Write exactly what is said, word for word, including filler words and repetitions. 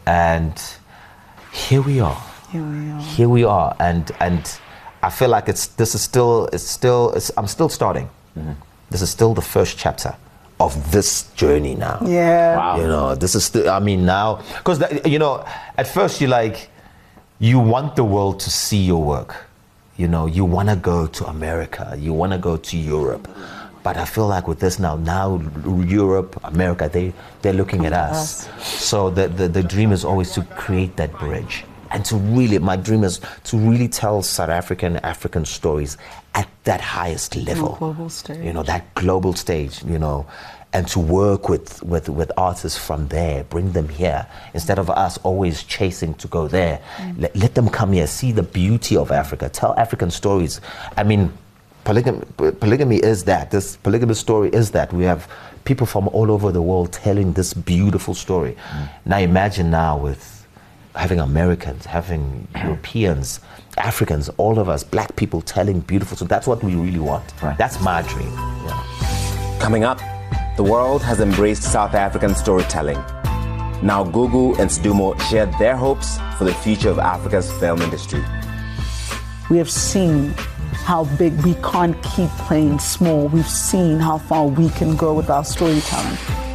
And here we are. Here we are. Here we are. And and I feel like it's this is still it's still it's, I'm still starting. Mm-hmm. This is still the first chapter of this journey now. Yeah. Wow. You know, this is still, I mean, now, because, you know, at first you're like, you want the world to see your work. You know, you want to go to America, you want to go to Europe. But I feel like with this now, now Europe, America, they, they're looking at us. So the, the, the dream is always to create that bridge. And to really, my dream is to really tell South African, African stories at that highest level. Global stage. You know, that global stage, you know, and to work with, with, with artists from there, bring them here, instead of us always chasing to go there. Mm. Let, let them come here, see the beauty of Africa, tell African stories. I mean, polygamy, polygamy is that, this polygamous story is that. We have people from all over the world telling this beautiful story. Mm. Now imagine now with having Americans, having Europeans, Africans, all of us, black people telling beautiful stories. That's what we really want. Right. That's my dream. Yeah. Coming up, the world has embraced South African storytelling. Now Gugu and Sdumo share their hopes for the future of Africa's film industry. We have seen how big we can't keep playing small. We've seen how far we can go with our storytelling.